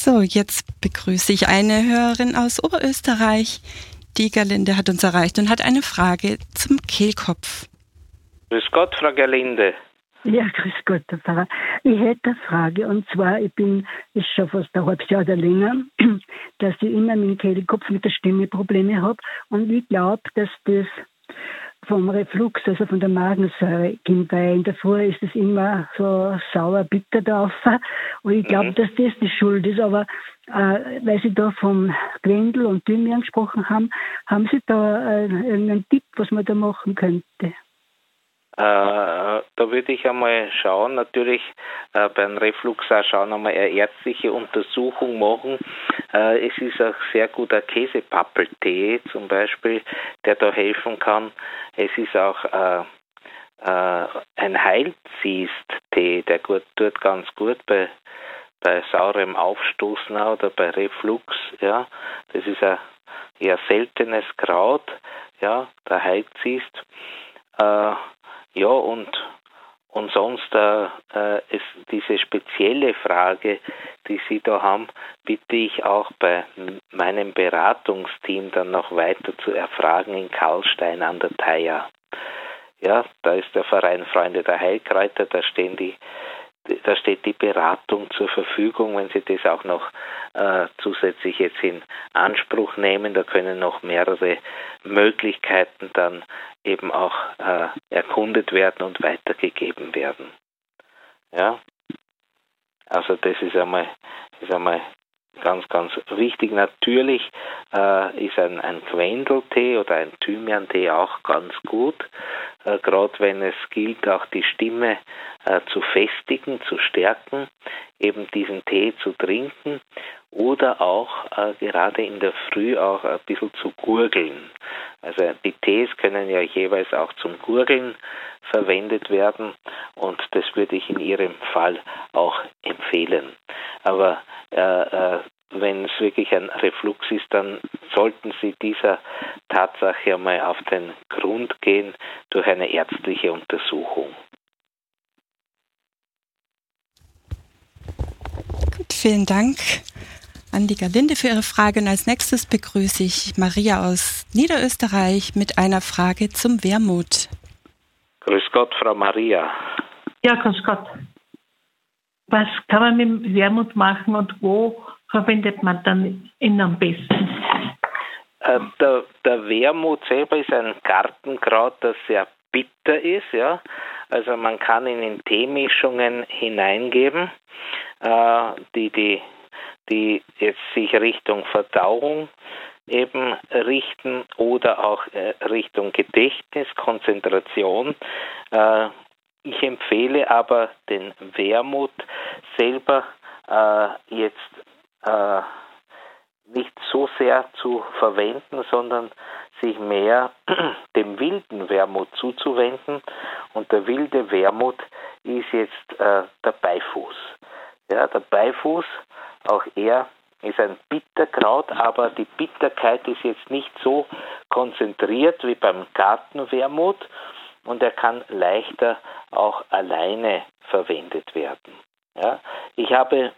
So, jetzt begrüße ich eine Hörerin aus Oberösterreich. Die Gerlinde hat uns erreicht und hat eine Frage zum Kehlkopf. Grüß Gott, Frau Gerlinde. Ja, grüß Gott, Herr Pfarrer. Ich hätte eine Frage, und zwar, ist schon fast ein halbes Jahr oder länger, dass ich immer mit dem Kehlkopf, mit der Stimme Probleme habe. Und ich glaube, dass das vom Reflux, also von der Magensäure kommt, weil in der Früh ist es immer so sauer, bitter drauf. Und ich glaube, dass das die Schuld ist. Aber weil Sie da vom Gwendel und Thymian gesprochen haben Sie da einen Tipp, was man da machen könnte? Da würde ich einmal schauen, natürlich beim Reflux auch schauen, einmal eine ärztliche Untersuchung machen. Es ist auch sehr gut ein Käsepappeltee zum Beispiel, der da helfen kann. Es ist auch ein Heilziest-Tee, der tut ganz gut bei saurem Aufstoßen oder bei Reflux. Ja, das ist ein eher seltenes Kraut, ja, der Heilziest. Ja, und sonst ist diese spezielle Frage, die Sie da haben, bitte ich auch bei meinem Beratungsteam dann noch weiter zu erfragen in Karlstein an der Thaya. Ja, da ist der Verein Freunde der Heilkräuter, da steht die Beratung zur Verfügung, wenn Sie das auch noch zusätzlich jetzt in Anspruch nehmen. Da können noch mehrere Möglichkeiten dann eben auch erkundet werden und weitergegeben werden. Ja, also das ist einmal ganz, ganz wichtig. Natürlich ist ein Quendeltee oder ein Thymian-Tee auch ganz gut, gerade wenn es gilt, auch die Stimme zu festigen, zu stärken, eben diesen Tee zu trinken oder auch gerade in der Früh auch ein bisschen zu gurgeln. Also die Tees können ja jeweils auch zum Gurgeln verwendet werden und das würde ich in Ihrem Fall auch empfehlen. Aber wenn es wirklich ein Reflux ist, dann sollten Sie dieser Tatsache einmal auf den Grund gehen durch eine ärztliche Untersuchung. Gut, vielen Dank an die Gerlinde für Ihre Frage. Und als nächstes begrüße ich Maria aus Niederösterreich mit einer Frage zum Wermut. Grüß Gott, Frau Maria. Ja, grüß Gott. Was kann man mit dem Wermut machen und wo verwendet man dann ihn am besten? Der Wermut selber ist ein Gartenkraut, das sehr bitter ist. Ja? Also man kann ihn in Teemischungen hineingeben, die jetzt sich Richtung Verdauung eben richten oder auch Richtung Gedächtnis, Konzentration. Ich empfehle aber den Wermut selber jetzt nicht so sehr zu verwenden, sondern sich mehr dem wilden Wermut zuzuwenden. Und der wilde Wermut ist jetzt der Beifuß. Ja, der Beifuß, auch er ist ein Bitterkraut, aber die Bitterkeit ist jetzt nicht so konzentriert wie beim Gartenwermut und er kann leichter auch alleine verwendet werden. Ja, ich habe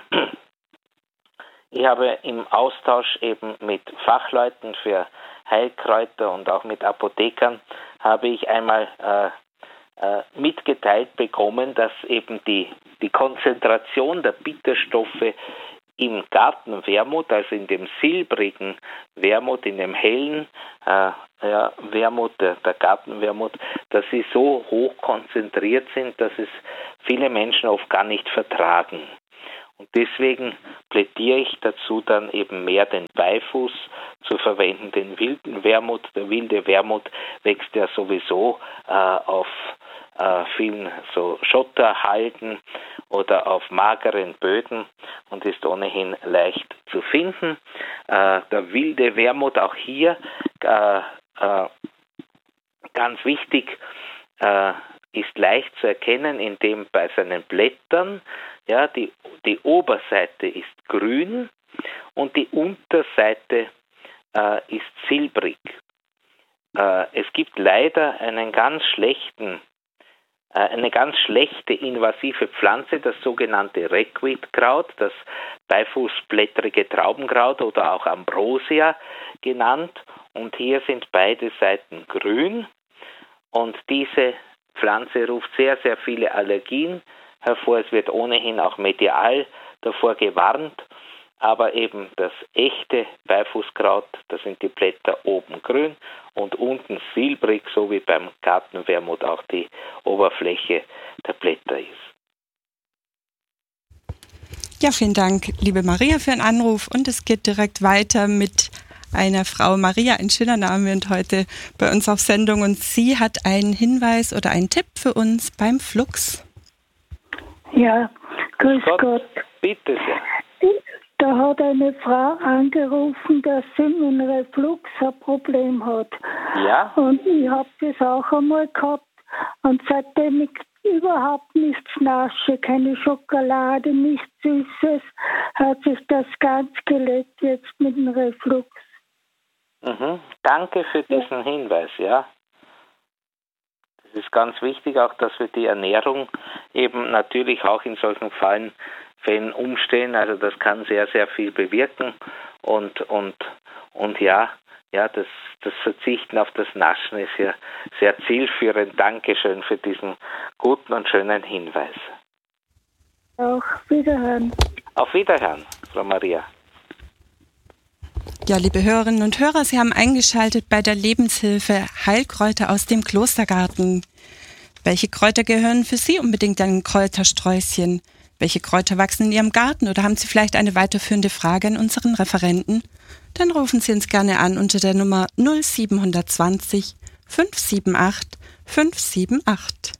im Austausch eben mit Fachleuten für Heilkräuter und auch mit Apothekern habe ich einmal mitgeteilt bekommen, dass eben die Konzentration der Bitterstoffe im Gartenwermut, also in dem silbrigen Wermut, in dem hellen Wermut, der Gartenwermut, dass sie so hoch konzentriert sind, dass es viele Menschen oft gar nicht vertragen. Und deswegen plädiere ich dazu, dann eben mehr den Beifuß zu verwenden, den wilden Wermut. Der wilde Wermut wächst ja sowieso auf vielen so Schotterhalden oder auf mageren Böden und ist ohnehin leicht zu finden. Der wilde Wermut auch hier ganz wichtig, ist leicht zu erkennen, indem bei seinen Blättern die Oberseite ist grün und die Unterseite ist silbrig. Es gibt leider einen ganz schlechten eine ganz schlechte invasive Pflanze, das sogenannte Ragweed-Kraut, das beifußblättrige Traubenkraut oder auch Ambrosia genannt. Und hier sind beide Seiten grün. Und diese Pflanze ruft sehr, sehr viele Allergien hervor. Es wird ohnehin auch medial davor gewarnt. Aber eben das echte Beifußkraut, da sind die Blätter oben grün und unten silbrig, so wie beim Gartenwermut auch die Oberfläche der Blätter ist. Ja, vielen Dank, liebe Maria, für den Anruf. Und es geht direkt weiter mit einer Frau. Maria, ein schöner Name und heute bei uns auf Sendung. Und sie hat einen Hinweis oder einen Tipp für uns beim Flux. Ja, grüß Gott. Bitte sehr. Da hat eine Frau angerufen, dass sie mit einem Reflux ein Problem hat. Ja. Und ich habe das auch einmal gehabt. Und seitdem ich überhaupt nichts nasche, keine Schokolade, nichts Süßes, hat sich das ganz gelegt jetzt mit dem Reflux. Danke für diesen Hinweis, ja. Das ist ganz wichtig, auch dass wir die Ernährung eben natürlich auch in solchen Fällen umstehen. Also das kann sehr, sehr viel bewirken und ja, das Verzichten auf das Naschen ist ja sehr zielführend. Dankeschön für diesen guten und schönen Hinweis. Auf Wiederhören. Auf Wiederhören, Frau Maria. Ja, liebe Hörerinnen und Hörer, Sie haben eingeschaltet bei der Lebenshilfe Heilkräuter aus dem Klostergarten. Welche Kräuter gehören für Sie unbedingt an ein Kräutersträußchen? Welche Kräuter wachsen in Ihrem Garten? Oder haben Sie vielleicht eine weiterführende Frage an unseren Referenten? Dann rufen Sie uns gerne an unter der Nummer 0720 578 578.